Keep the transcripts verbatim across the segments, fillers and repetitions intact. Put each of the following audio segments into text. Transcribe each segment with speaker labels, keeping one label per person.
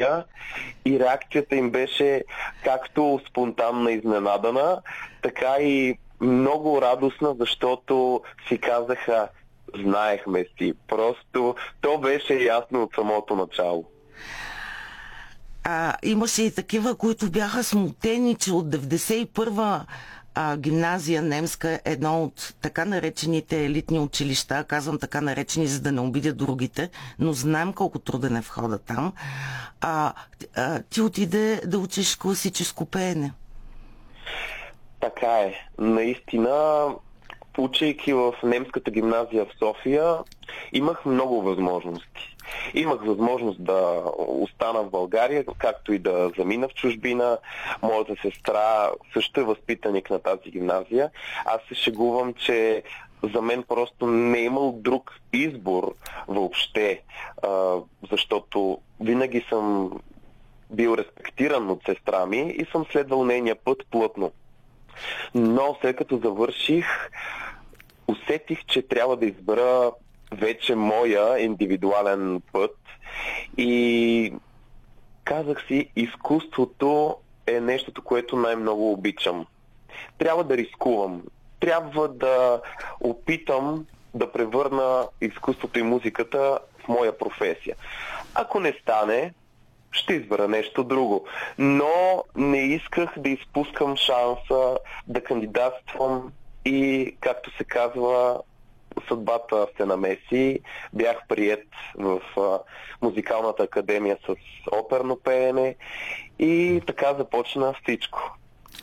Speaker 1: София и реакцията им беше както спонтанна, изненадана, така и много радостна, защото си казаха: знаехме си. Просто то беше ясно от самото начало.
Speaker 2: А, имаше и такива, които бяха смутени, че от деветдесет и първа а, гимназия немска, едно от така наречените елитни училища, казвам така наречени, за да не обидя другите, но знаем колко труден е входа там, а, а, ти отиде да учиш класическо пеене.
Speaker 1: Така е. Наистина, учейки в немската гимназия в София, имах много възможности. Имах възможност да остана в България, както и да замина в чужбина. Моята сестра също е възпитаник на тази гимназия. Аз се шегувам, че за мен просто не е имал друг избор въобще, защото винаги съм бил респектиран от сестра ми и съм следвал нейния път плътно. Но след като завърших, усетих, че трябва да избера вече моя индивидуален път и казах си, изкуството е нещото, което най-много обичам. Трябва да рискувам. Трябва да опитам да превърна изкуството и музиката в моя професия. Ако не стане, ще избера нещо друго. Но не исках да изпускам шанса да кандидатствам и, както се казва, съдбата се намеси. Бях приет в а, музикалната академия с оперно пеене и така започна всичко.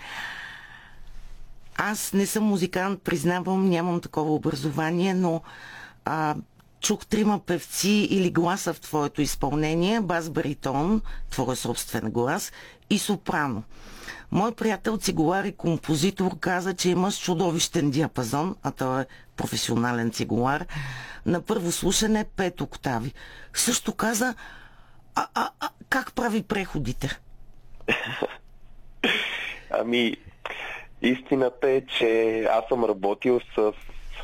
Speaker 2: Аз не съм музикант, признавам, нямам такова образование, но а, чух трима певци или гласа в твоето изпълнение: бас-баритон, твоя собствен глас, и сопрано. Мой приятел, цигулар и композитор, каза, че имаш чудовищен диапазон, а той е професионален цигулар, на първо слушане пет октави. Също каза, а, а, а как прави преходите?
Speaker 1: Ами, истината е, че аз съм работил с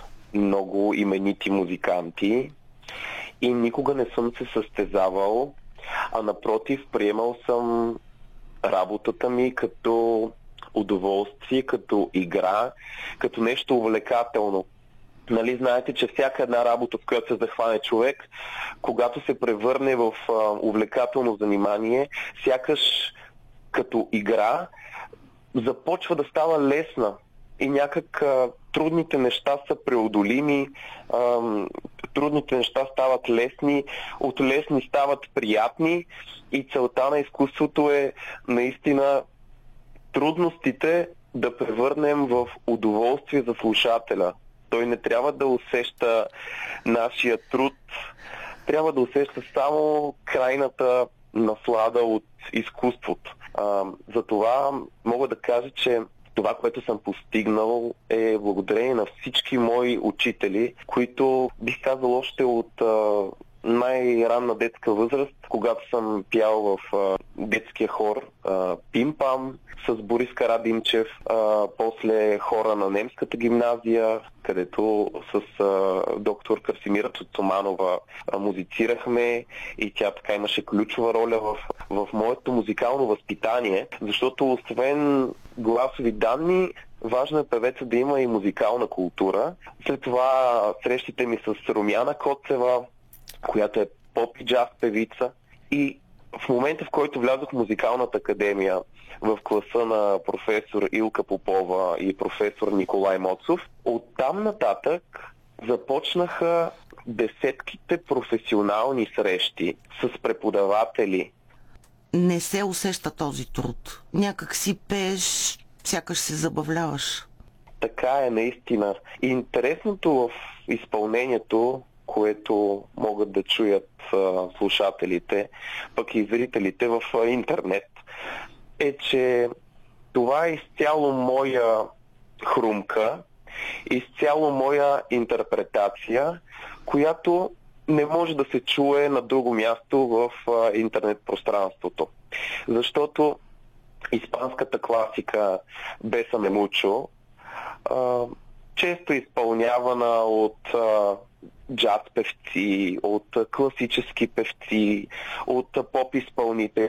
Speaker 1: много именити музиканти и никога не съм се състезавал, а напротив, приемал съм работата ми като удоволствие, като игра, като нещо увлекателно. Нали, знаете, че всяка една работа, в която се захване човек, когато се превърне в а, увлекателно занимание, сякаш като игра, започва да става лесна и някак а, трудните неща са преодолими, а, трудните неща стават лесни, от лесни стават приятни и целта на изкуството е наистина трудностите да превърнем в удоволствие за слушателя. Той не трябва да усеща нашия труд, трябва да усеща само крайната наслада от изкуството. А, затова мога да кажа, че това, което съм постигнал, е благодарение на всички мои учители, които, бих казал, още от а, най-ранна детска възраст, когато съм пял в а, детския хор а, Пим-пам с Борис Карадимчев, а, после хора на немската гимназия, където с а, доктор Красимира Цуцуманова а, музицирахме и тя така имаше ключова роля в, в моето музикално възпитание, защото освен гласови данни, важно е певеца да има и музикална култура. След това срещите ми с Румяна Коцева, която е поп и джаз певица, и в момента, в който влязох в музикалната академия в класа на професор Илка Попова и професор Николай Моцов, оттам нататък започнаха десетките професионални срещи с преподаватели.
Speaker 2: Не се усеща този труд. Някак си пееш, сякаш се забавляваш.
Speaker 1: Така е, наистина. И интересното в изпълнението, което могат да чуят а, слушателите, пък и зрителите в а, интернет, е, че това е изцяло моя хрумка, изцяло моя интерпретация, която не може да се чуе на друго място в а, интернет пространството. Защото испанската класика Беса ме мучо а, често е изпълнявана от а, джаз певци, от класически певци, от поп изпълнители.